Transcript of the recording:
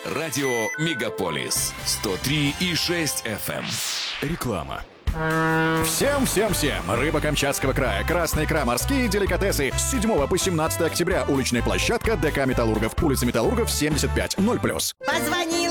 Радио Мегаполис 103,6 FM. Реклама. Всем! Рыба Камчатского края, красная икра, морские деликатесы. С 7 по 17 октября уличная площадка ДК «Металлургов». Улица Металлургов, 75, 0+. Позвонила